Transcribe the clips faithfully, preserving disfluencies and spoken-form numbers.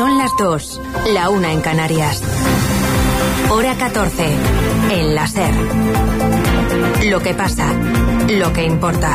Son las dos, la una en Canarias. Hora catorce, en la SER. Lo que pasa, lo que importa.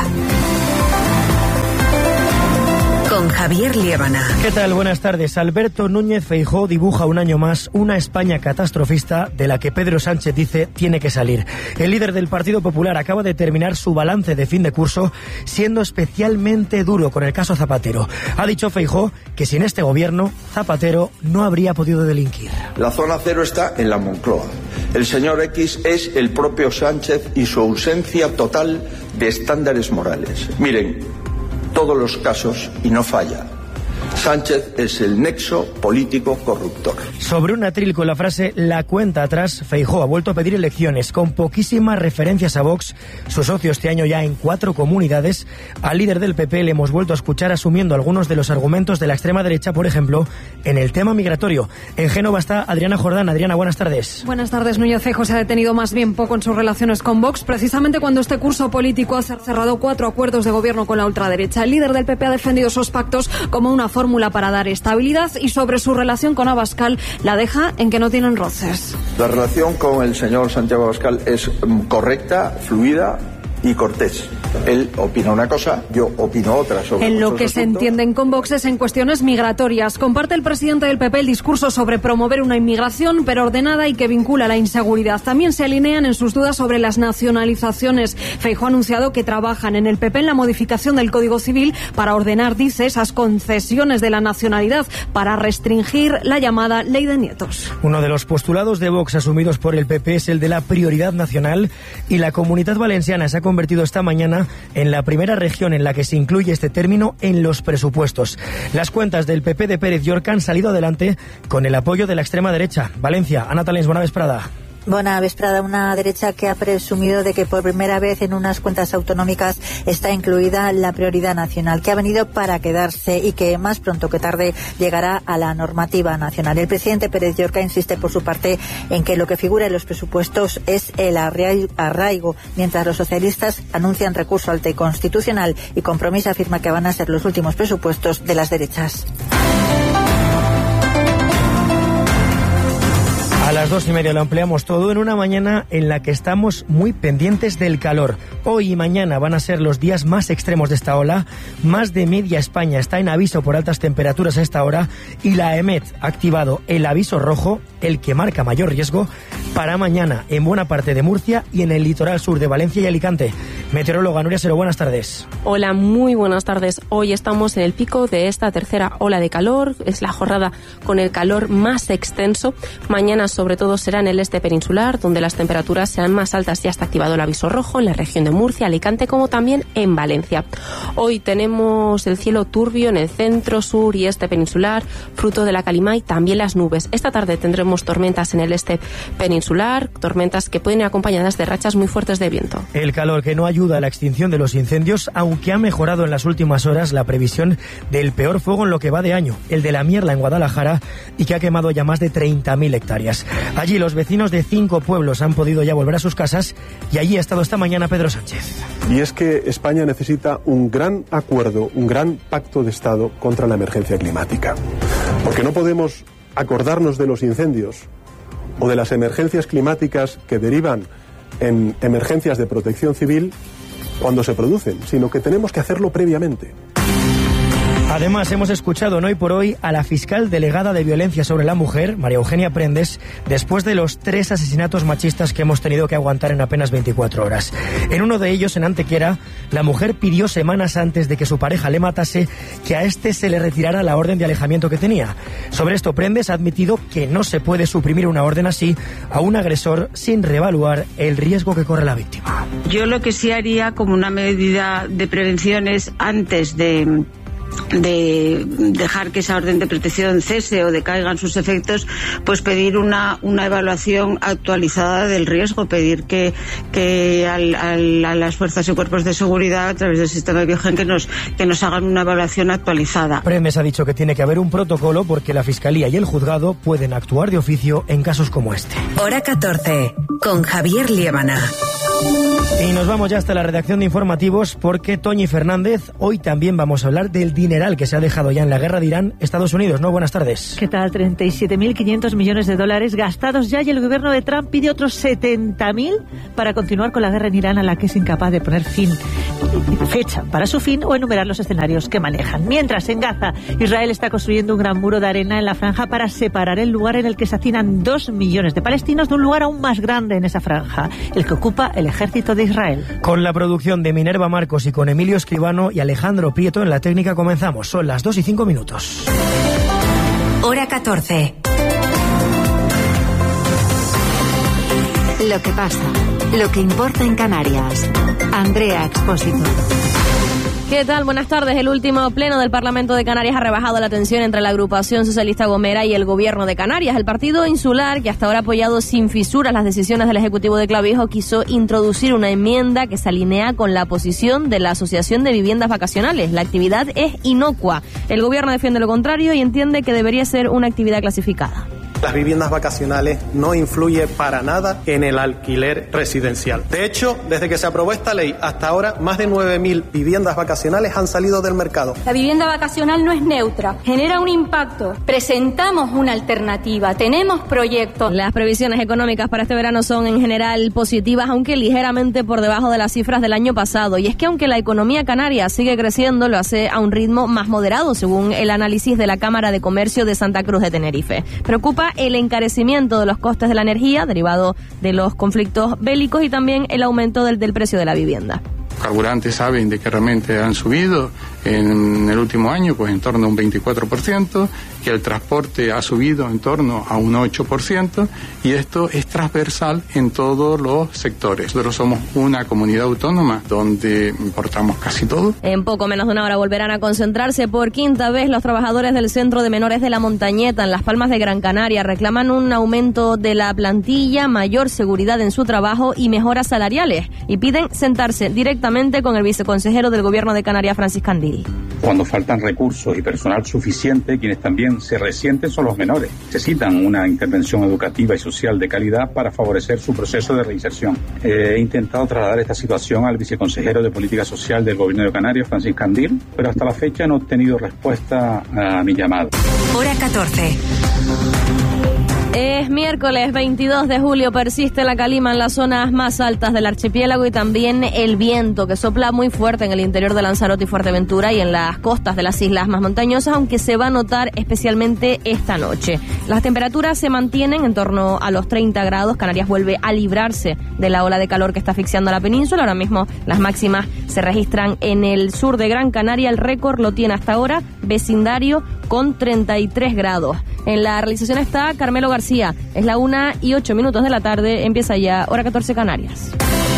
Con Javier Liébana. ¿Qué tal? Buenas tardes. Alberto Núñez Feijóo dibuja un año más una España catastrofista de la que Pedro Sánchez dice tiene que salir. El líder del Partido Popular acaba de terminar su balance de fin de curso siendo especialmente duro con el caso Zapatero. Ha dicho Feijóo que sin este gobierno Zapatero no habría podido delinquir. La zona cero está en la Moncloa. El señor X es el propio Sánchez y su ausencia total de estándares morales. Miren, todos los casos y no falla. Sánchez es el nexo político corruptor. Sobre un atril con la frase "la cuenta atrás", Feijóo ha vuelto a pedir elecciones con poquísimas referencias a Vox, su socio este año ya en cuatro comunidades. Al líder del P P le hemos vuelto a escuchar asumiendo algunos de los argumentos de la extrema derecha, por ejemplo, en el tema migratorio. En Génova está Adriana Jordán. Adriana, buenas tardes. Buenas tardes. Núñez Feijóo se ha detenido más bien poco en sus relaciones con Vox, precisamente cuando este curso político ha cerrado cuatro acuerdos de gobierno con la ultraderecha. El líder del P P ha defendido esos pactos como una fórmula para dar estabilidad y sobre su relación con Abascal la deja en que no tienen roces. La relación con el señor Santiago Abascal es correcta, fluida y cortés. Él opina una cosa, yo opino otra sobre En lo que se entienden con Vox es en cuestiones migratorias. Comparte el presidente del P P el discurso sobre promover una inmigración, pero ordenada y que vincula la inseguridad. También se alinean en sus dudas sobre las nacionalizaciones. Feijóo ha anunciado que trabajan en el P P en la modificación del Código Civil para ordenar, dice, esas concesiones de la nacionalidad para restringir la llamada ley de nietos. Uno de los postulados de Vox asumidos por el P P es el de la prioridad nacional, y la Comunidad Valenciana se ha convertido esta mañana en la primera región en la que se incluye este término en los presupuestos. Las cuentas del P P de Pérez Llorca han salido adelante con el apoyo de la extrema derecha. Valencia, Ana Talens, buena vesprada. Buena vesprada. Una derecha que ha presumido de que por primera vez en unas cuentas autonómicas está incluida la prioridad nacional, que ha venido para quedarse y que más pronto que tarde llegará a la normativa nacional. El presidente Pérez Llorca insiste por su parte en que lo que figura en los presupuestos es el arraigo, mientras los socialistas anuncian recurso al Tribunal Constitucional y Compromís afirma que van a ser los últimos presupuestos de las derechas. A las dos y media lo ampliamos todo en una mañana en la que estamos muy pendientes del calor. Hoy y mañana van a ser los días más extremos de esta ola. Más de media España está en aviso por altas temperaturas a esta hora y la EMET ha activado el aviso rojo, el que marca mayor riesgo, para mañana en buena parte de Murcia y en el litoral sur de Valencia y Alicante. Meteoróloga Nuria Sero, buenas tardes. Hola, muy buenas tardes. Hoy estamos en el pico de esta tercera ola de calor. Es la jornada con el calor más extenso. Mañana sobre todo será en el este peninsular, donde las temperaturas serán más altas. Ya está activado el aviso rojo en la región de Murcia, Alicante, como también en Valencia. Hoy tenemos el cielo turbio en el centro, sur y este peninsular, fruto de la calima y también las nubes. Esta tarde tendremos tormentas en el este peninsular, tormentas que pueden ir acompañadas de rachas muy fuertes de viento. El calor que no ayuda a la extinción de los incendios, aunque ha mejorado en las últimas horas la previsión del peor fuego en lo que va de año, el de la Mierla en Guadalajara, y que ha quemado ya más de treinta mil hectáreas. Allí los vecinos de cinco pueblos han podido ya volver a sus casas y allí ha estado esta mañana Pedro Sánchez. Y es que España necesita un gran acuerdo, un gran pacto de Estado contra la emergencia climática. Porque no podemos acordarnos de los incendios o de las emergencias climáticas que derivan en emergencias de protección civil cuando se producen, sino que tenemos que hacerlo previamente. Además, hemos escuchado en Hoy por Hoy a la fiscal delegada de violencia sobre la mujer, María Eugenia Prendes, después de los tres asesinatos machistas que hemos tenido que aguantar en apenas veinticuatro horas. En uno de ellos, en Antequera, la mujer pidió semanas antes de que su pareja le matase que a este se le retirara la orden de alejamiento que tenía. Sobre esto, Prendes ha admitido que no se puede suprimir una orden así a un agresor sin reevaluar el riesgo que corre la víctima. Yo lo que sí haría como una medida de prevención es antes de... de dejar que esa orden de protección cese o decaigan sus efectos, pues pedir una, una evaluación actualizada del riesgo, pedir que, que al, al, a las fuerzas y cuerpos de seguridad a través del sistema de Biogen que nos, que nos hagan una evaluación actualizada. Prendes ha dicho que tiene que haber un protocolo porque la Fiscalía y el Juzgado pueden actuar de oficio en casos como este. Hora catorce, con Javier Liébana. Y nos vamos ya hasta la redacción de informativos porque Toñi Fernández, hoy también vamos a hablar del dineral que se ha dejado ya en la guerra de Irán, Estados Unidos, ¿no? Buenas tardes. ¿Qué tal? treinta y siete mil quinientos millones de dólares gastados ya y el gobierno de Trump pide otros setenta mil para continuar con la guerra en Irán a la que es incapaz de poner fin, fecha para su fin o enumerar los escenarios que manejan. Mientras en Gaza, Israel está construyendo un gran muro de arena en la franja para separar el lugar en el que se hacinan dos millones de palestinos de un lugar aún más grande en esa franja, el que ocupa el ejército de Israel. Con la producción de Minerva Marcos y con Emilio Escribano y Alejandro Prieto en la técnica comenzamos. Son las dos y cinco minutos. Hora catorce. Lo que pasa, lo que importa en Canarias. Andrea Expósito. ¿Qué tal? Buenas tardes. El último pleno del Parlamento de Canarias ha rebajado la tensión entre la agrupación socialista Gomera y el gobierno de Canarias. El partido insular, que hasta ahora ha apoyado sin fisuras las decisiones del Ejecutivo de Clavijo, quiso introducir una enmienda que se alinea con la posición de la Asociación de Viviendas Vacacionales. La actividad es inocua. El gobierno defiende lo contrario y entiende que debería ser una actividad clasificada. Las viviendas vacacionales no influyen para nada en el alquiler residencial. De hecho, desde que se aprobó esta ley hasta ahora, más de nueve mil viviendas vacacionales han salido del mercado. La vivienda vacacional no es neutra, genera un impacto. Presentamos una alternativa, tenemos proyectos. Las previsiones económicas para este verano son en general positivas, aunque ligeramente por debajo de las cifras del año pasado. Y es que aunque la economía canaria sigue creciendo, lo hace a un ritmo más moderado, según el análisis de la Cámara de Comercio de Santa Cruz de Tenerife. Preocupa el encarecimiento de los costes de la energía derivado de los conflictos bélicos y también el aumento del, del precio de la vivienda. Carburantes saben de que realmente han subido en el último año pues en torno a un veinticuatro por ciento, que el transporte ha subido en torno a un ocho por ciento y esto es transversal en todos los sectores. Nosotros somos una comunidad autónoma donde importamos casi todo. En poco menos de una hora volverán a concentrarse por quinta vez los trabajadores del Centro de Menores de la Montañeta en Las Palmas de Gran Canaria. Reclaman un aumento de la plantilla, mayor seguridad en su trabajo y mejoras salariales y piden sentarse directamente con el viceconsejero del Gobierno de Canarias, Francis Candil. Cuando faltan recursos y personal suficiente, quienes también se resienten son los menores. Necesitan una intervención educativa y social de calidad para favorecer su proceso de reinserción. Eh, he intentado trasladar esta situación al viceconsejero de Política Social del Gobierno de Canarias, Francis Candil, pero hasta la fecha no he obtenido respuesta a mi llamado. Hora catorce. Es miércoles veintidós de julio, persiste la calima en las zonas más altas del archipiélago y también el viento que sopla muy fuerte en el interior de Lanzarote y Fuerteventura y en las costas de las islas más montañosas, aunque se va a notar especialmente esta noche. Las temperaturas se mantienen en torno a los treinta grados, Canarias vuelve a librarse de la ola de calor que está asfixiando a la península. Ahora mismo las máximas se registran en el sur de Gran Canaria, el récord lo tiene hasta ahora Vecindario con treinta y tres grados. En la realización está Carmelo García. Es la una y ocho minutos de la tarde. Empieza ya Hora catorce Canarias.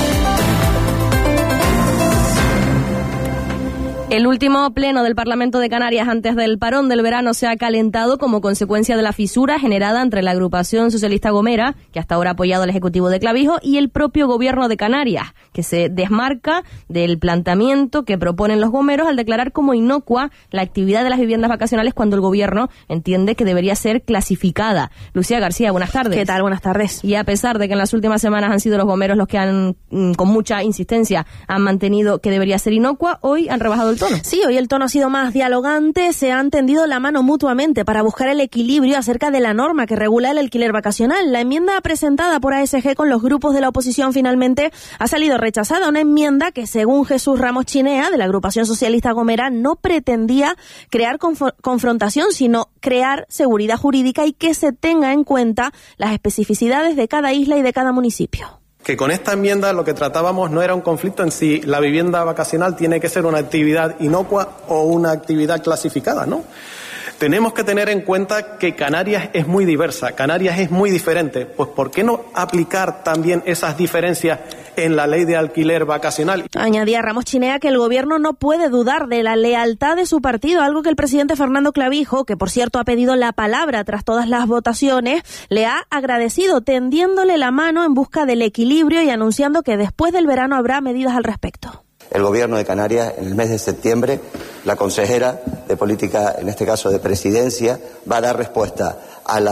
El último pleno del Parlamento de Canarias antes del parón del verano se ha calentado como consecuencia de la fisura generada entre la agrupación socialista Gomera, que hasta ahora ha apoyado al Ejecutivo de Clavijo, y el propio Gobierno de Canarias, que se desmarca del planteamiento que proponen los gomeros al declarar como inocua la actividad de las viviendas vacacionales cuando el Gobierno entiende que debería ser clasificada. Lucía García, buenas tardes. ¿Qué tal? Buenas tardes. Y a pesar de que en las últimas semanas han sido los gomeros los que han, con mucha insistencia, han mantenido que debería ser inocua, hoy han rebajado el tono. Sí, hoy el tono ha sido más dialogante, se han tendido la mano mutuamente para buscar el equilibrio acerca de la norma que regula el alquiler vacacional. La enmienda presentada por A S G con los grupos de la oposición finalmente ha salido rechazada, una enmienda que según Jesús Ramos Chinea de la agrupación socialista Gomera no pretendía crear conf- confrontación, sino crear seguridad jurídica y que se tenga en cuenta las especificidades de cada isla y de cada municipio. Que con esta enmienda lo que tratábamos no era un conflicto en si la vivienda vacacional tiene que ser una actividad inocua o una actividad clasificada, ¿no? Tenemos que tener en cuenta que Canarias es muy diversa, Canarias es muy diferente. Pues ¿por qué no aplicar también esas diferencias en la ley de alquiler vacacional? Añadía Ramos Chinea que el gobierno no puede dudar de la lealtad de su partido, algo que el presidente Fernando Clavijo, que por cierto ha pedido la palabra tras todas las votaciones, le ha agradecido, tendiéndole la mano en busca del equilibrio y anunciando que después del verano habrá medidas al respecto. El Gobierno de Canarias, en el mes de septiembre, la consejera de Política, en este caso de Presidencia, va a dar respuesta a las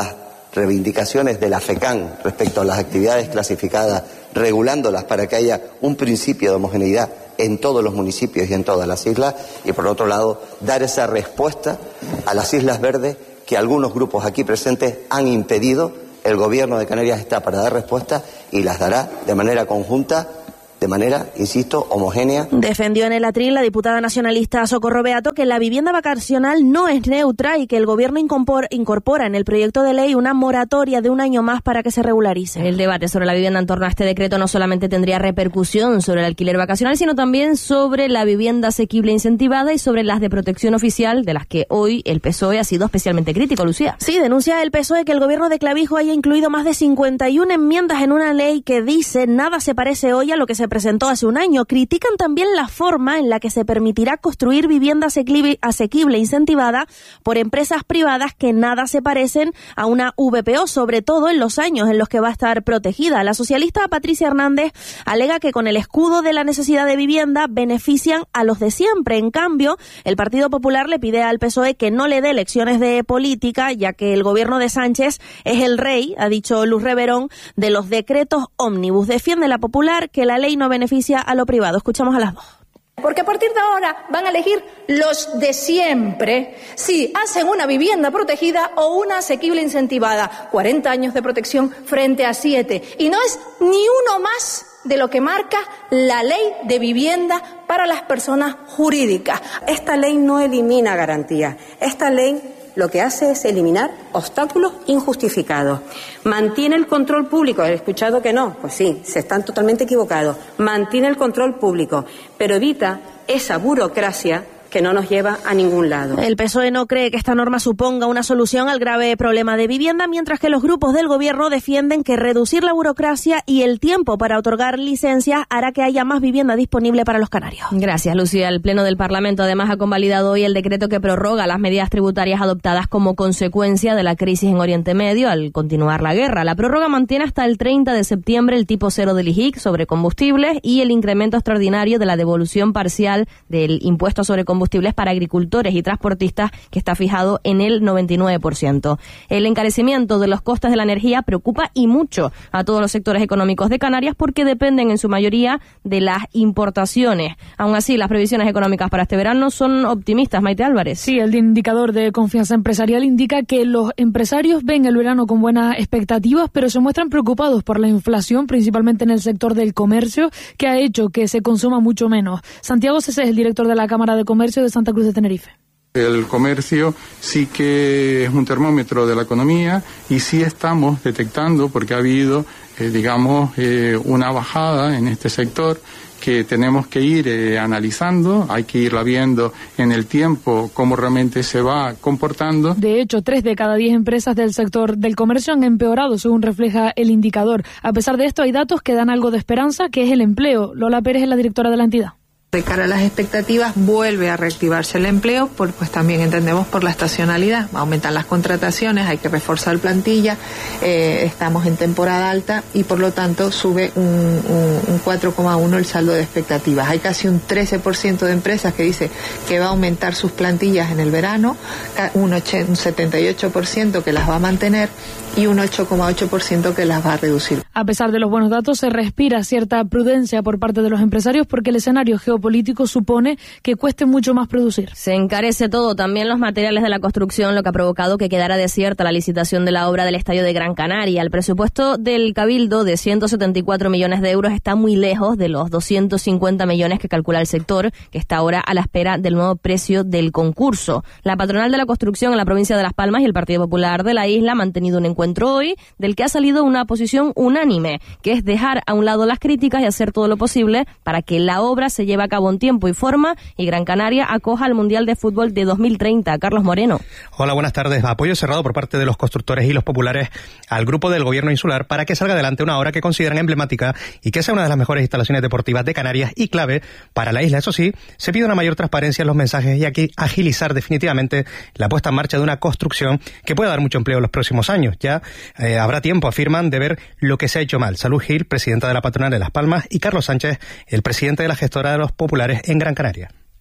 reivindicaciones de la FECAN respecto a las actividades clasificadas, regulándolas para que haya un principio de homogeneidad en todos los municipios y en todas las islas, y por otro lado, dar esa respuesta a las Islas Verdes que algunos grupos aquí presentes han impedido. El Gobierno de Canarias está para dar respuesta y las dará de manera conjunta, de manera, insisto, homogénea. Defendió en el atril la diputada nacionalista Socorro Beato que la vivienda vacacional no es neutra y que el Gobierno incorpora en el proyecto de ley una moratoria de un año más para que se regularice. El debate sobre la vivienda en torno a este decreto no solamente tendría repercusión sobre el alquiler vacacional, sino también sobre la vivienda asequible incentivada y sobre las de protección oficial, de las que hoy el P S O E ha sido especialmente crítico, Lucía. Sí, denuncia el P S O E que el Gobierno de Clavijo haya incluido más de cincuenta y una enmiendas en una ley que dice nada se parece hoy a lo que se presentó hace un año. Critican también la forma en la que se permitirá construir vivienda asequible incentivada por empresas privadas que nada se parecen a una V P O, sobre todo en los años en los que va a estar protegida. La socialista Patricia Hernández alega que con el escudo de la necesidad de vivienda benefician a los de siempre. En cambio, el Partido Popular le pide al P S O E que no le dé lecciones de política, ya que el gobierno de Sánchez es el rey, ha dicho Luz Reverón, de los decretos ómnibus. Defiende la Popular que la ley no beneficia a lo privado. Escuchamos a las dos. Porque a partir de ahora van a elegir los de siempre si hacen una vivienda protegida o una asequible incentivada. cuarenta años de protección frente a siete. Y no es ni uno más de lo que marca la ley de vivienda para las personas jurídicas. Esta ley no elimina garantías. Esta ley lo que hace es eliminar obstáculos injustificados. Mantiene el control público. ¿He escuchado que no? Pues sí, se están totalmente equivocados. Mantiene el control público, pero evita esa burocracia que no nos lleva a ningún lado. El P S O E no cree que esta norma suponga una solución al grave problema de vivienda, mientras que los grupos del gobierno defienden que reducir la burocracia y el tiempo para otorgar licencias hará que haya más vivienda disponible para los canarios. Gracias, Lucía. El Pleno del Parlamento además ha convalidado hoy el decreto que prorroga las medidas tributarias adoptadas como consecuencia de la crisis en Oriente Medio al continuar la guerra. La prórroga mantiene hasta el treinta de septiembre el tipo cero del I J I C sobre combustibles y el incremento extraordinario de la devolución parcial del impuesto sobre combustibles combustibles para agricultores y transportistas, que está fijado en el noventa y nueve por ciento. El encarecimiento de los costes de la energía preocupa y mucho a todos los sectores económicos de Canarias porque dependen en su mayoría de las importaciones. Aún así, las previsiones económicas para este verano son optimistas. Maite Álvarez. Sí, el indicador de confianza empresarial indica que los empresarios ven el verano con buenas expectativas, pero se muestran preocupados por la inflación, principalmente en el sector del comercio, que ha hecho que se consuma mucho menos. Santiago César es el director de la Cámara de Comercio de Santa Cruz de Tenerife. El comercio sí que es un termómetro de la economía y sí estamos detectando, porque ha habido, eh, digamos, eh, una bajada en este sector que tenemos que ir eh, analizando, hay que irla viendo en el tiempo cómo realmente se va comportando. De hecho, tres de cada diez empresas del sector del comercio han empeorado, según refleja el indicador. A pesar de esto, hay datos que dan algo de esperanza, que es el empleo. Lola Pérez es la directora de la entidad. De cara a las expectativas, vuelve a reactivarse el empleo, por, pues también entendemos por la estacionalidad. Aumentan las contrataciones, hay que reforzar plantilla, eh, estamos en temporada alta y por lo tanto sube un, un, un cuatro coma uno el saldo de expectativas. Hay casi un trece por ciento de empresas que dice que va a aumentar sus plantillas en el verano, un, un setenta y ocho por ciento que las va a mantener y un ocho coma ocho por ciento que las va a reducir. A pesar de los buenos datos, se respira cierta prudencia por parte de los empresarios porque el escenario geopolítico político supone que cueste mucho más producir. Se encarece todo, también los materiales de la construcción, lo que ha provocado que quedara desierta la licitación de la obra del Estadio de Gran Canaria. El presupuesto del Cabildo de ciento setenta y cuatro millones de euros está muy lejos de los doscientos cincuenta millones que calcula el sector, que está ahora a la espera del nuevo precio del concurso. La patronal de la construcción en la provincia de Las Palmas y el Partido Popular de la isla han mantenido un encuentro hoy del que ha salido una posición unánime, que es dejar a un lado las críticas y hacer todo lo posible para que la obra se lleve a cabo en tiempo y forma y Gran Canaria acoja al Mundial de Fútbol de dos mil treinta. Carlos Moreno. Hola, buenas tardes. Apoyo cerrado por parte de los constructores y los populares al grupo del gobierno insular para que salga adelante una obra que consideran emblemática y que sea una de las mejores instalaciones deportivas de Canarias y clave para la isla. Eso sí, se pide una mayor transparencia en los mensajes y aquí agilizar definitivamente la puesta en marcha de una construcción que pueda dar mucho empleo en los próximos años. Ya eh, habrá tiempo, afirman, de ver lo que se ha hecho mal. Salud Gil, presidenta de la patronal de Las Palmas, y Carlos Sánchez, el presidente de la gestora de los populares en Gran Canaria.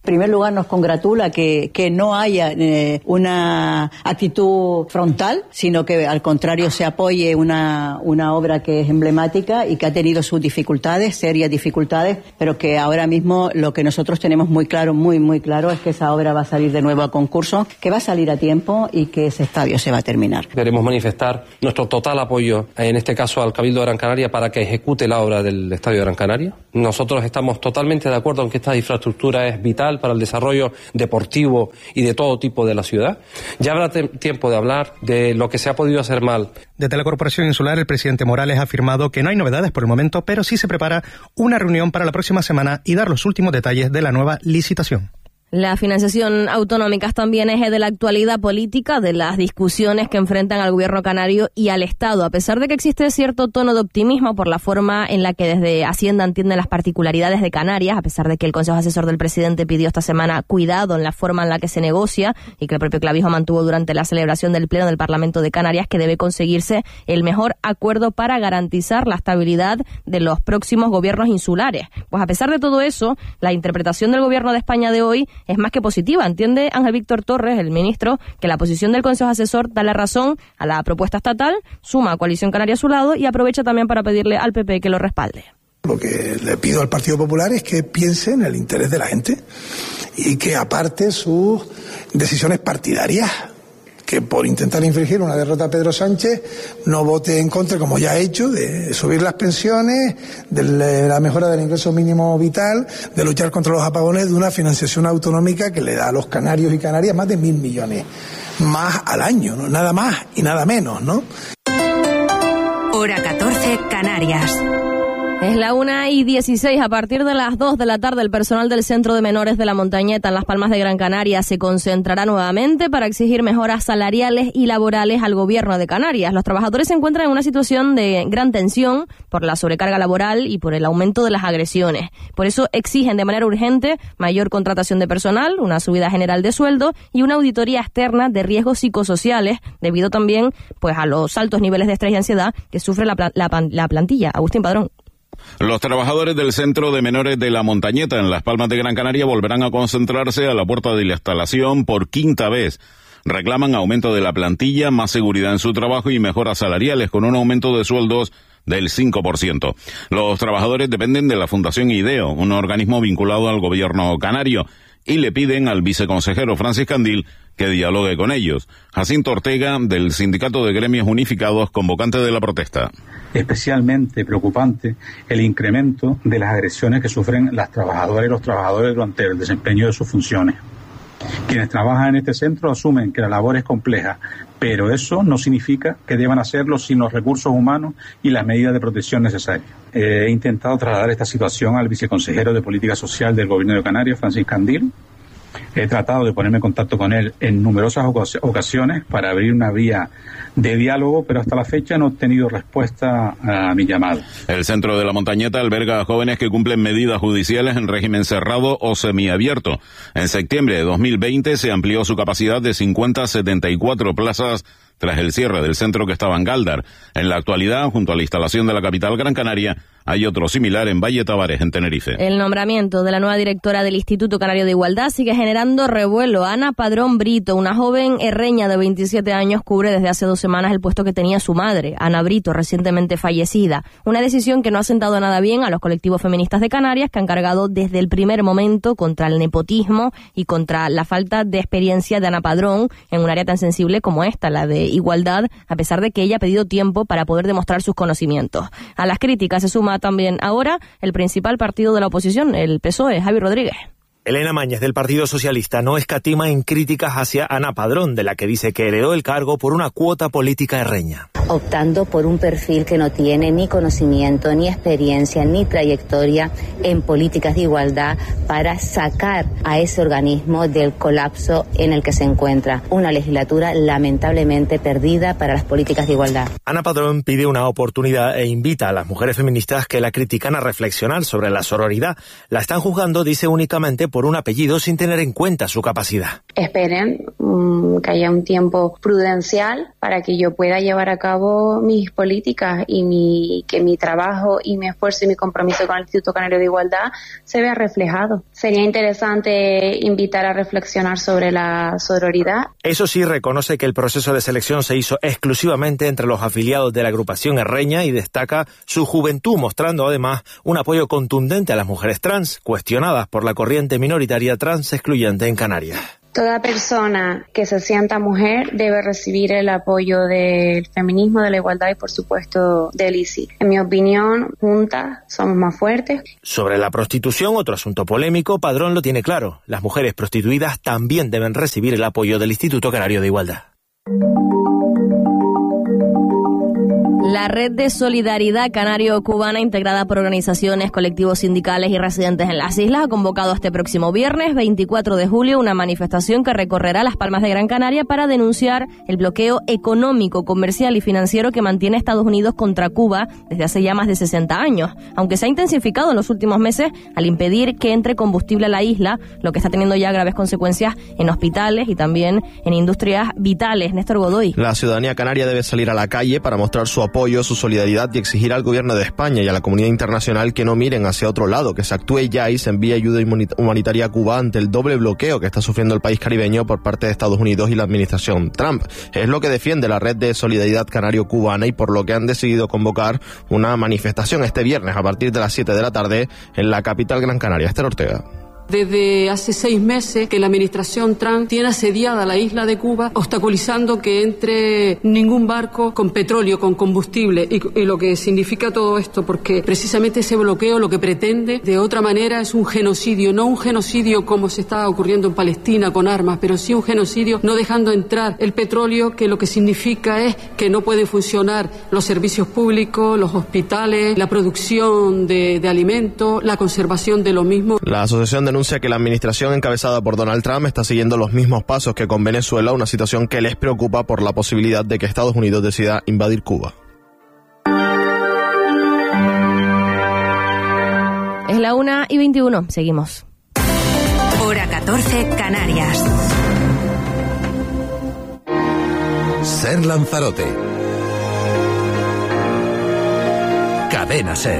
primer lugar, nos congratula que, que no haya eh, una actitud frontal, sino que al contrario se apoye una, una obra que es emblemática y que ha tenido sus dificultades, serias dificultades, pero que ahora mismo lo que nosotros tenemos muy claro, muy, muy claro, es que esa obra va a salir de nuevo a concurso, que va a salir a tiempo y que ese estadio se va a terminar. Queremos manifestar nuestro total apoyo, en este caso al Cabildo de Gran Canaria, para que ejecute la obra del estadio de Gran Canaria. Nosotros estamos totalmente de acuerdo en que esta infraestructura es vital para el desarrollo deportivo y de todo tipo de la ciudad. Ya habrá tiempo de hablar de lo que se ha podido hacer mal. Desde la Corporación Insular, el presidente Morales ha afirmado que no hay novedades por el momento, pero sí se prepara una reunión para la próxima semana y dar los últimos detalles de la nueva licitación. La financiación autonómica es también eje de la actualidad política, de las discusiones que enfrentan al gobierno canario y al Estado, a pesar de que existe cierto tono de optimismo por la forma en la que desde Hacienda entienden las particularidades de Canarias, a pesar de que el Consejo Asesor del Presidente pidió esta semana cuidado en la forma en la que se negocia y que el propio Clavijo mantuvo durante la celebración del Pleno del Parlamento de Canarias, que debe conseguirse el mejor acuerdo para garantizar la estabilidad de los próximos gobiernos insulares. Pues a pesar de todo eso, la interpretación del gobierno de España de hoy es más que positiva. Entiende Ángel Víctor Torres, el ministro, que la posición del Consejo Asesor da la razón a la propuesta estatal, suma a Coalición Canaria a su lado y aprovecha también para pedirle al P P que lo respalde. Lo que le pido al Partido Popular es que piense en el interés de la gente y que aparte sus decisiones partidarias, que por intentar infligir una derrota a Pedro Sánchez no vote en contra, como ya ha hecho, de subir las pensiones, de la mejora del ingreso mínimo vital, de luchar contra los apagones, de una financiación autonómica que le da a los canarios y canarias más de mil millones más al año, ¿no? Nada más y nada menos, ¿no? Hora catorce, Canarias. Es la una y dieciséis. A partir de las dos de la tarde, el personal del Centro de Menores de la Montañeta en Las Palmas de Gran Canaria se concentrará nuevamente para exigir mejoras salariales y laborales al gobierno de Canarias. Los trabajadores se encuentran en una situación de gran tensión por la sobrecarga laboral y por el aumento de las agresiones. Por eso exigen de manera urgente mayor contratación de personal, una subida general de sueldo y una auditoría externa de riesgos psicosociales, debido también pues a los altos niveles de estrés y ansiedad que sufre la, la, la plantilla. Agustín Padrón. Los trabajadores del Centro de Menores de la Montañeta en Las Palmas de Gran Canaria volverán a concentrarse a la puerta de la instalación por quinta vez. Reclaman aumento de la plantilla, más seguridad en su trabajo y mejoras salariales con un aumento de sueldos del cinco por ciento. Los trabajadores dependen de la Fundación IDEO, un organismo vinculado al gobierno canario, y le piden al viceconsejero Francis Candil que dialogue con ellos. Jacinto Ortega, del Sindicato de Gremios Unificados, convocante de la protesta. Especialmente preocupante el incremento de las agresiones que sufren las trabajadoras y los trabajadores durante el desempeño de sus funciones. Quienes trabajan en este centro asumen que la labor es compleja, pero eso no significa que deban hacerlo sin los recursos humanos y las medidas de protección necesarias. Eh, he intentado trasladar esta situación al viceconsejero de Política Social del Gobierno de Canarias, Francis Candil. He tratado de ponerme en contacto con él en numerosas ocasiones para abrir una vía de diálogo, pero hasta la fecha no he obtenido respuesta a mi llamado. El Centro de la Montañeta alberga a jóvenes que cumplen medidas judiciales en régimen cerrado o semiabierto. En septiembre de dos mil veinte se amplió su capacidad de cincuenta a setenta y cuatro plazas tras el cierre del centro que estaba en Gáldar. En la actualidad, junto a la instalación de la capital Gran Canaria, hay otro similar en Valle Tavares, en Tenerife. El nombramiento de la nueva directora del Instituto Canario de Igualdad sigue generando revuelo. Ana Padrón Brito, una joven herreña de veintisiete años, cubre desde hace dos semanas el puesto que tenía su madre, Ana Brito, recientemente fallecida. Una decisión que no ha sentado nada bien a los colectivos feministas de Canarias, que han cargado desde el primer momento contra el nepotismo y contra la falta de experiencia de Ana Padrón en un área tan sensible como esta, la de igualdad, a pesar de que ella ha pedido tiempo para poder demostrar sus conocimientos. A las críticas se suma también ahora el principal partido de la oposición, el P S O E, Javi Rodríguez. Elena Mañez, del Partido Socialista, no escatima en críticas hacia Ana Padrón, de la que dice que heredó el cargo por una cuota política herreña. Optando por un perfil que no tiene ni conocimiento, ni experiencia, ni trayectoria en políticas de igualdad para sacar a ese organismo del colapso en el que se encuentra. Una legislatura lamentablemente perdida para las políticas de igualdad. Ana Padrón pide una oportunidad e invita a las mujeres feministas que la critican a reflexionar sobre la sororidad. La están juzgando, dice, únicamente por por un apellido sin tener en cuenta su capacidad. Esperen um, que haya un tiempo prudencial para que yo pueda llevar a cabo mis políticas y mi, que mi trabajo y mi esfuerzo y mi compromiso con el Instituto Canario de Igualdad se vea reflejado. Sería interesante invitar a reflexionar sobre la sororidad. Eso sí, reconoce que el proceso de selección se hizo exclusivamente entre los afiliados de la agrupación herreña y destaca su juventud, mostrando además un apoyo contundente a las mujeres trans, cuestionadas por la corriente minoritaria trans excluyente en Canarias. Toda persona que se sienta mujer debe recibir el apoyo del feminismo, de la igualdad y, por supuesto, del I C I. En mi opinión, juntas somos más fuertes. Sobre la prostitución, otro asunto polémico, Padrón lo tiene claro. Las mujeres prostituidas también deben recibir el apoyo del Instituto Canario de Igualdad. La Red de Solidaridad Canario-Cubana, integrada por organizaciones, colectivos sindicales y residentes en las islas, ha convocado este próximo viernes, veinticuatro de julio, una manifestación que recorrerá las Palmas de Gran Canaria para denunciar el bloqueo económico, comercial y financiero que mantiene Estados Unidos contra Cuba desde hace ya más de sesenta años, aunque se ha intensificado en los últimos meses al impedir que entre combustible a la isla, lo que está teniendo ya graves consecuencias en hospitales y también en industrias vitales. Néstor Godoy. La ciudadanía canaria debe salir a la calle para mostrar su apoyo apoyo, su solidaridad y exigir al gobierno de España y a la comunidad internacional que no miren hacia otro lado, que se actúe ya y se envíe ayuda humanitaria a Cuba ante el doble bloqueo que está sufriendo el país caribeño por parte de Estados Unidos y la administración Trump. Es lo que defiende la Red de Solidaridad Canario-Cubana y por lo que han decidido convocar una manifestación este viernes a partir de las siete de la tarde en la capital Gran Canaria. Esther Ortega. Desde hace seis meses que la administración Trump tiene asediada la isla de Cuba, obstaculizando que entre ningún barco con petróleo, con combustible, y, y lo que significa todo esto, porque precisamente ese bloqueo lo que pretende de otra manera es un genocidio, no un genocidio como se está ocurriendo en Palestina con armas, pero sí un genocidio no dejando entrar el petróleo, que lo que significa es que no pueden funcionar los servicios públicos, los hospitales, la producción de, de alimentos, la conservación de lo mismo. La asociación de anuncia que la administración encabezada por Donald Trump está siguiendo los mismos pasos que con Venezuela, una situación que les preocupa por la posibilidad de que Estados Unidos decida invadir Cuba. Es la una y veintiuno. Seguimos. Hora catorce, Canarias. Ser Lanzarote. Cadena Ser.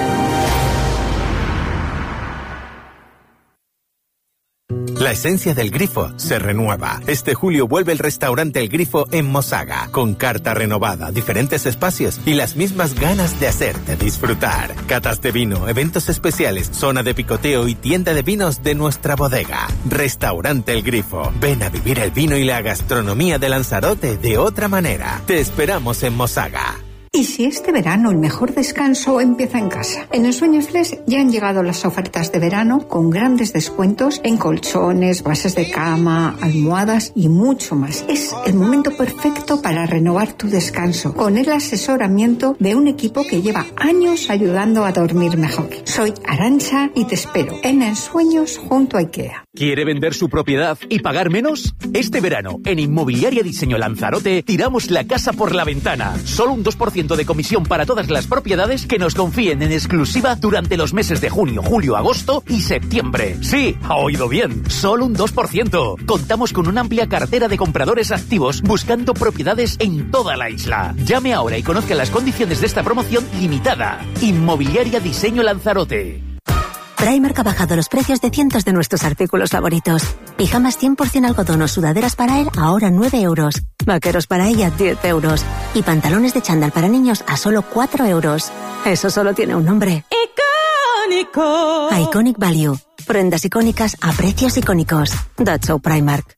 La esencia del Grifo se renueva. Este julio vuelve el restaurante El Grifo en Mosaga, con carta renovada, diferentes espacios y las mismas ganas de hacerte disfrutar. Catas de vino, eventos especiales, zona de picoteo y tienda de vinos de nuestra bodega. Restaurante El Grifo. Ven a vivir el vino y la gastronomía de Lanzarote de otra manera. Te esperamos en Mosaga. ¿Y si este verano el mejor descanso empieza en casa? En Ensueño Flex ya han llegado las ofertas de verano con grandes descuentos en colchones, bases de cama, almohadas y mucho más. Es el momento perfecto para renovar tu descanso con el asesoramiento de un equipo que lleva años ayudando a dormir mejor. Soy Arantxa y te espero en Ensueños junto a IKEA. ¿Quiere vender su propiedad y pagar menos? Este verano, en Inmobiliaria Diseño Lanzarote, tiramos la casa por la ventana. Solo un dos por ciento de comisión para todas las propiedades que nos confíen en exclusiva durante los meses de junio, julio, agosto y septiembre. Sí, ha oído bien, solo un dos por ciento. Contamos con una amplia cartera de compradores activos buscando propiedades en toda la isla. Llame ahora y conozca las condiciones de esta promoción limitada. Inmobiliaria Diseño Lanzarote. Primark ha bajado los precios de cientos de nuestros artículos favoritos. Pijamas cien por ciento algodón o sudaderas para él ahora nueve euros. Vaqueros para ella diez euros. Y pantalones de chándal para niños a solo cuatro euros. Eso solo tiene un nombre. ¡Icónico! Iconic Value. Prendas icónicas a precios icónicos. That's so Primark.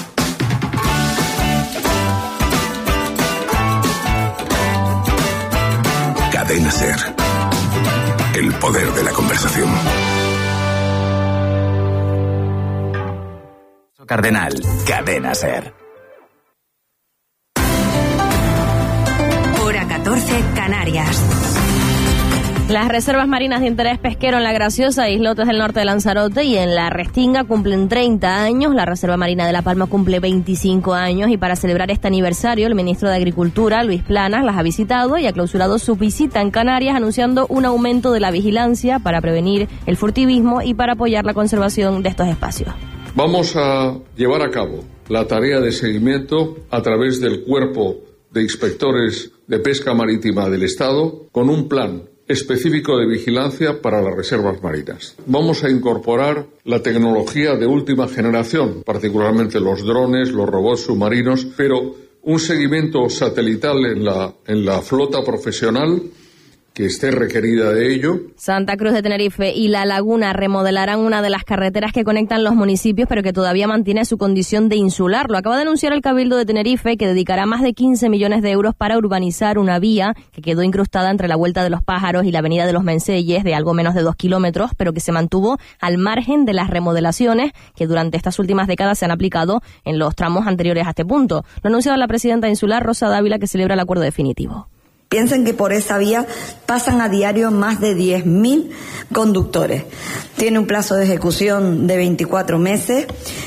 Cadena Ser. El poder de la conversación. Cardenal, Cadena Ser. Hora catorce, Canarias. Las reservas marinas de interés pesquero en La Graciosa, islotes del norte de Lanzarote y en La Restinga cumplen treinta años. La Reserva Marina de La Palma cumple veinticinco años y para celebrar este aniversario el ministro de Agricultura, Luis Planas, las ha visitado y ha clausurado su visita en Canarias anunciando un aumento de la vigilancia para prevenir el furtivismo y para apoyar la conservación de estos espacios. Vamos a llevar a cabo la tarea de seguimiento a través del Cuerpo de Inspectores de Pesca Marítima del Estado con un plan específico de vigilancia para las reservas marinas. Vamos a incorporar la tecnología de última generación, particularmente los drones, los robots submarinos, pero un seguimiento satelital en la, en la flota profesional que esté requerida de ello. Santa Cruz de Tenerife y La Laguna remodelarán una de las carreteras que conectan los municipios, pero que todavía mantiene su condición de insular. Lo acaba de anunciar el Cabildo de Tenerife, que dedicará más de quince millones de euros para urbanizar una vía que quedó incrustada entre la Vuelta de los Pájaros y la Avenida de los Menceyes, de algo menos de dos kilómetros, pero que se mantuvo al margen de las remodelaciones que durante estas últimas décadas se han aplicado en los tramos anteriores a este punto. Lo ha anunciado la presidenta insular, Rosa Dávila, que celebra el acuerdo definitivo. Piensen que por esa vía pasan a diario más de diez mil conductores. Tiene un plazo de ejecución de veinticuatro meses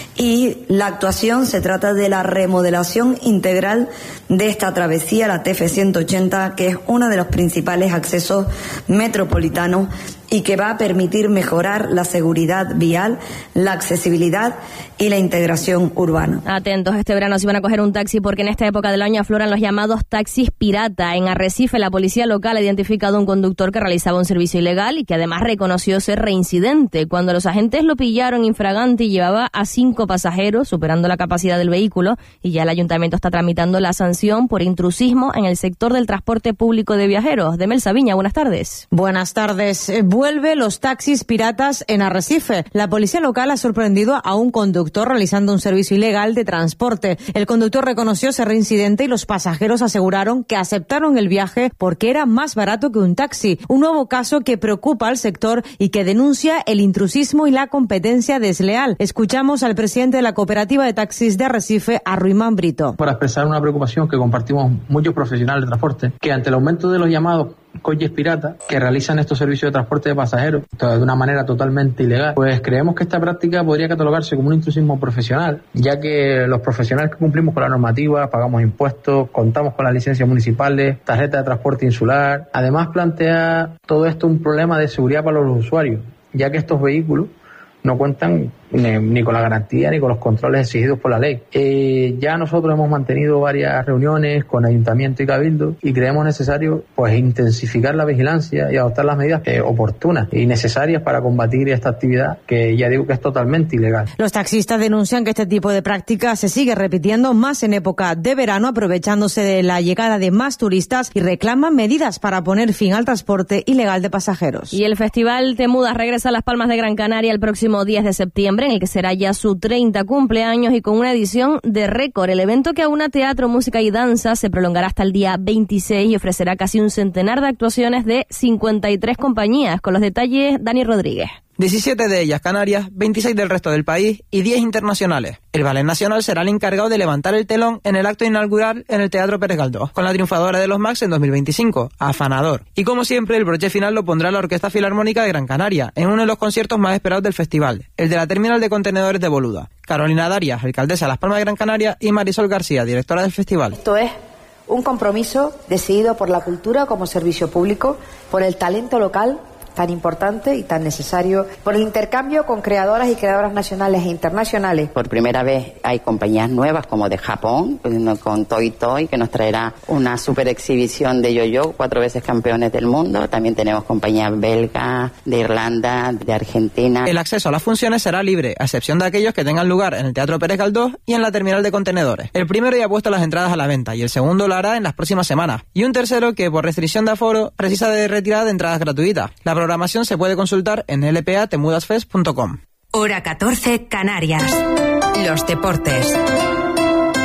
y la actuación se trata de la remodelación integral de esta travesía, la T F ciento ochenta, que es uno de los principales accesos metropolitanos y que va a permitir mejorar la seguridad vial, la accesibilidad y la integración urbana. Atentos, este verano si van a coger un taxi porque en esta época del año afloran los llamados taxis pirata. En Arrecife la policía local ha identificado a un conductor que realizaba un servicio ilegal y que además reconoció ser reincidente. Cuando los agentes lo pillaron infragante y llevaba a cinco pasajeros, superando la capacidad del vehículo, y ya el ayuntamiento está tramitando la sanción por intrusismo en el sector del transporte público de viajeros. Demel Sabiña, buenas tardes. Buenas tardes. Vuelve los taxis piratas en Arrecife. La policía local ha sorprendido a un conductor realizando un servicio ilegal de transporte. El conductor reconoció ser reincidente y los pasajeros aseguraron que aceptaron el viaje porque era más barato que un taxi. Un nuevo caso que preocupa al sector y que denuncia el intrusismo y la competencia desleal. Escuchamos al presidente de la cooperativa de taxis de Arrecife, a Ruimán Brito. Para expresar una preocupación que compartimos muchos profesionales de transporte, que ante el aumento de los llamados coches piratas que realizan estos servicios de transporte de pasajeros de una manera totalmente ilegal, pues creemos que esta práctica podría catalogarse como un intrusismo profesional, ya que los profesionales que cumplimos con la normativa, pagamos impuestos, contamos con las licencias municipales, tarjeta de transporte insular. Además plantea todo esto un problema de seguridad para los usuarios, ya que estos vehículos no cuentan ni, ni con la garantía ni con los controles exigidos por la ley. Eh, ya nosotros hemos mantenido varias reuniones con Ayuntamiento y Cabildo y creemos necesario pues intensificar la vigilancia y adoptar las medidas eh, oportunas y necesarias para combatir esta actividad que ya digo que es totalmente ilegal. Los taxistas denuncian que este tipo de práctica se sigue repitiendo más en época de verano, aprovechándose de la llegada de más turistas, y reclaman medidas para poner fin al transporte ilegal de pasajeros. Y el Festival Te Mudas regresa a Las Palmas de Gran Canaria el próximo diez de septiembre, en el que será ya su treinta cumpleaños y con una edición de récord. El evento, que aúna teatro, música y danza, se prolongará hasta el día veintiséis y ofrecerá casi un centenar de actuaciones de cincuenta y tres compañías. Con los detalles, Dani Rodríguez. diecisiete de ellas Canarias, veintiséis del resto del país y diez internacionales. El Ballet Nacional será el encargado de levantar el telón en el acto inaugural en el Teatro Pérez Galdós, con la triunfadora de los Max en dos mil veinticinco, Afanador. Y como siempre, el broche final lo pondrá la Orquesta Filarmónica de Gran Canaria, en uno de los conciertos más esperados del festival, el de la Terminal de Contenedores de Boluda. Carolina Darias, alcaldesa de Las Palmas de Gran Canaria, y Marisol García, directora del festival. Esto es un compromiso decidido por la cultura como servicio público, por el talento local tan importante y tan necesario, por el intercambio con creadoras y creadoras nacionales e internacionales. Por primera vez hay compañías nuevas como de Japón, con Toy Toy, que nos traerá una super exhibición de yo-yo, cuatro veces campeones del mundo. También tenemos compañías belgas, de Irlanda, de Argentina. El acceso a las funciones será libre, a excepción de aquellos que tengan lugar en el Teatro Pérez Galdós y en la Terminal de Contenedores. El primero ya ha puesto las entradas a la venta y el segundo lo hará en las próximas semanas. Y un tercero que, por restricción de aforo, precisa de retirada de entradas gratuitas. La La programación se puede consultar en l p a te mudas fest punto com. Hora catorce, Canarias. Los deportes.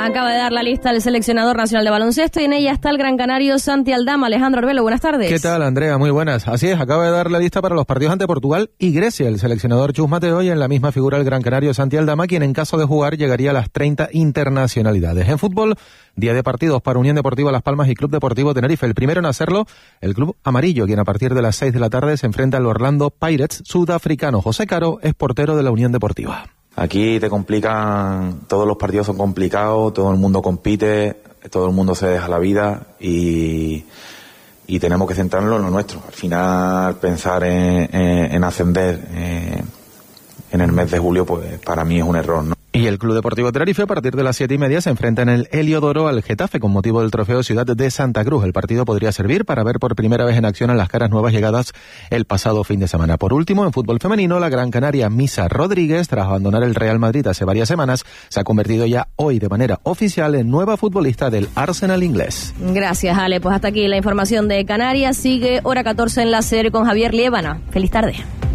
Acaba de dar la lista el seleccionador nacional de baloncesto y en ella está el gran canario Santi Aldama. Alejandro Arbelo, buenas tardes. ¿Qué tal, Andrea? Muy buenas. Así es, acaba de dar la lista para los partidos ante Portugal y Grecia. El seleccionador Chus Mateo y en la misma figura el gran canario Santi Aldama, quien en caso de jugar llegaría a las treinta internacionalidades. En fútbol, día de partidos para Unión Deportiva Las Palmas y Club Deportivo Tenerife. El primero en hacerlo, el Club Amarillo, quien a partir de las seis de la tarde se enfrenta al Orlando Pirates sudafricano. José Caro es portero de la Unión Deportiva. Aquí te complican, todos los partidos son complicados, todo el mundo compite, todo el mundo se deja la vida y, y tenemos que centrarnos en lo nuestro. Al final, pensar en, en, en ascender eh, en el mes de julio, pues para mí es un error, ¿no? Y el Club Deportivo Tenerife, a partir de las siete y media, se enfrenta en el Heliodoro al Getafe con motivo del Trofeo Ciudad de Santa Cruz. El partido podría servir para ver por primera vez en acción a las caras nuevas llegadas el pasado fin de semana. Por último, en fútbol femenino, la gran canaria Misa Rodríguez, tras abandonar el Real Madrid hace varias semanas, se ha convertido ya hoy de manera oficial en nueva futbolista del Arsenal inglés. Gracias, Ale. Pues hasta aquí la información de Canarias. Sigue hora catorce en la SER con Javier Liébana. Feliz tarde.